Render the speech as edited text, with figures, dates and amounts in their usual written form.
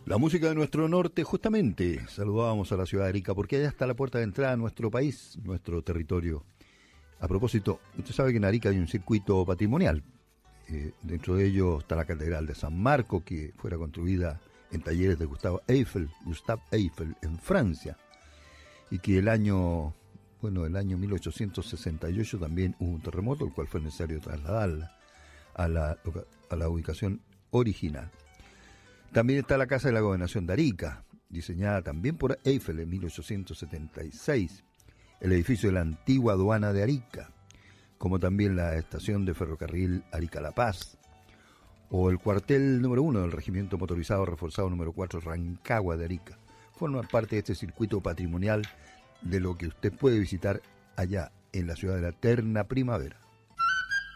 La música de nuestro norte, justamente, saludábamos a la ciudad de Arica, porque allá está la puerta de entrada a nuestro país, nuestro territorio. A propósito, usted sabe que en Arica hay un circuito patrimonial. Dentro de ello está la Catedral de San Marco, que fuera construida en talleres de Gustave Eiffel en Francia, y que el año 1868 también hubo un terremoto, el cual fue necesario trasladarla a la ubicación original. También está la Casa de la Gobernación de Arica, diseñada también por Eiffel en 1876, el edificio de la antigua aduana de Arica, como también la estación de ferrocarril Arica-La Paz, o el cuartel número 1 del Regimiento Motorizado Reforzado número 4 Rancagua de Arica. Forman parte de este circuito patrimonial de lo que usted puede visitar allá en la ciudad de la eterna primavera.